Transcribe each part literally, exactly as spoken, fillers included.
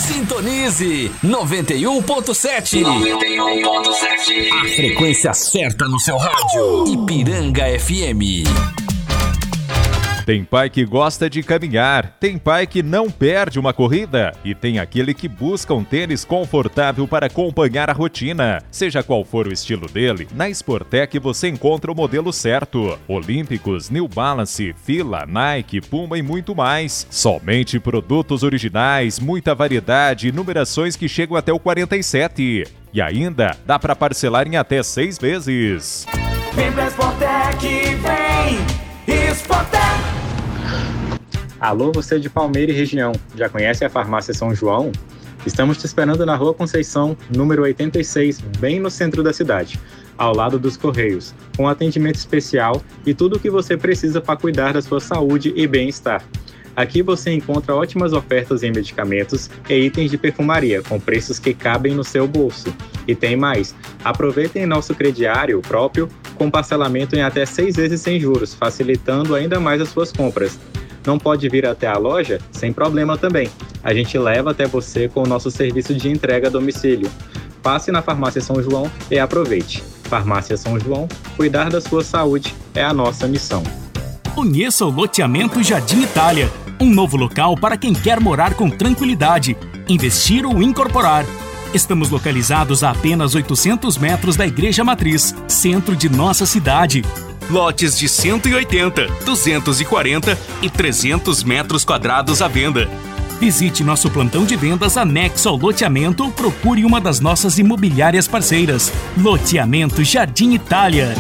Sintonize noventa e um ponto sete. noventa e um ponto sete. A frequência certa no seu rádio. Ipiranga F M. Tem pai que gosta de caminhar, tem pai que não perde uma corrida e tem aquele que busca um tênis confortável para acompanhar a rotina. Seja qual for o estilo dele, na Sportec você encontra o modelo certo. Olímpicos, New Balance, Fila, Nike, Puma e muito mais. Somente produtos originais, muita variedade e numerações que chegam até o quarenta e sete. E ainda dá para parcelar em até seis vezes. Vem pra Sportec, vem! Sportec! Alô, você de Palmeira e região, já conhece a Farmácia São João? Estamos te esperando na Rua Conceição, número oitenta e seis, bem no centro da cidade, ao lado dos Correios, com atendimento especial e tudo o que você precisa para cuidar da sua saúde e bem-estar. Aqui você encontra ótimas ofertas em medicamentos e itens de perfumaria, com preços que cabem no seu bolso. E tem mais, aproveitem nosso crediário próprio, com parcelamento em até seis vezes sem juros, facilitando ainda mais as suas compras. Não pode vir até a loja? Sem problema também. A gente leva até você com o nosso serviço de entrega a domicílio. Passe na Farmácia São João e aproveite. Farmácia São João, cuidar da sua saúde é a nossa missão. Conheça o loteamento Jardim Itália, um novo local para quem quer morar com tranquilidade, investir ou incorporar. Estamos localizados a apenas oitocentos metros da Igreja Matriz, centro de nossa cidade. Lotes de cento e oitenta, duzentos e quarenta e trezentos metros quadrados à venda. Visite nosso plantão de vendas anexo ao loteamento ou procure uma das nossas imobiliárias parceiras. Loteamento Jardim Itália.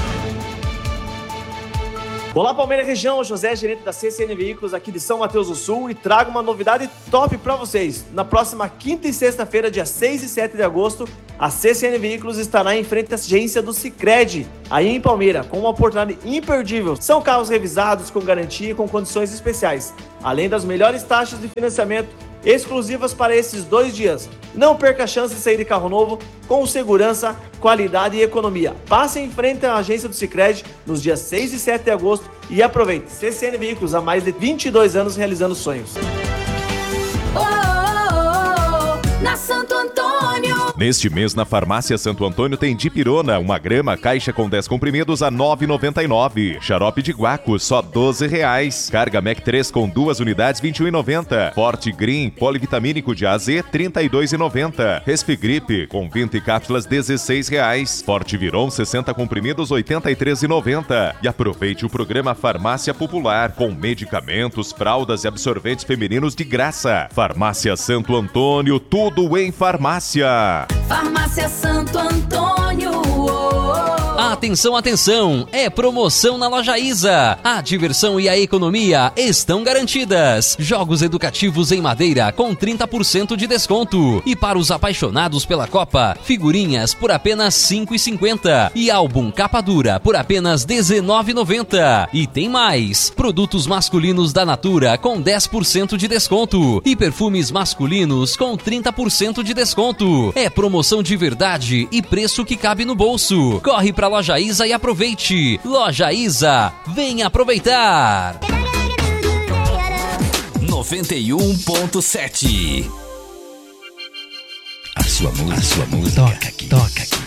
Olá, Palmeiras Região, José, gerente da C C N Veículos aqui de São Mateus do Sul, e trago uma novidade top para vocês. Na próxima quinta e sexta-feira, dia seis e sete de agosto, a C C N Veículos estará em frente à agência do Sicredi, aí em Palmeira, com uma oportunidade imperdível. São carros revisados, com garantia e com condições especiais, além das melhores taxas de financiamento exclusivas para esses dois dias. Não perca a chance de sair de carro novo com segurança, qualidade e economia. Passe em frente à agência do Sicredi nos dias seis e sete de agosto e aproveite. C C N Veículos, há mais de vinte e dois anos realizando sonhos. Oh, oh, oh, na Santo Antônio. Neste mês, na Farmácia Santo Antônio tem Dipirona, uma grama, caixa com dez comprimidos a nove reais e noventa e nove centavos. Xarope de guaco, só doze reais. Carga Mac três com duas unidades, vinte e um reais e noventa centavos. Forte Green, polivitamínico de A a Z, trinta e dois reais e noventa centavos. Resfigripe, com vinte cápsulas, dezesseis reais. Forte Viron, sessenta comprimidos, oitenta e três reais e noventa centavos. E aproveite o programa Farmácia Popular, com medicamentos, fraldas e absorventes femininos de graça. Farmácia Santo Antônio, tudo em farmácia. Farmácia Santo Antônio. Oh. Atenção, atenção! É promoção na Loja Isa. A diversão e a economia estão garantidas. Jogos educativos em madeira com trinta por cento de desconto. E para os apaixonados pela Copa, figurinhas por apenas cinco reais e cinquenta centavos. E álbum capa dura por apenas dezenove reais e noventa centavos. E tem mais! Produtos masculinos da Natura com dez por cento de desconto. E perfumes masculinos com trinta por cento de desconto. É promoção de verdade e preço que cabe no bolso. Corre pra Loja Isa e aproveite. Loja Isa, vem aproveitar. noventa e um ponto sete. A sua música, a sua música toca aqui, toca aqui.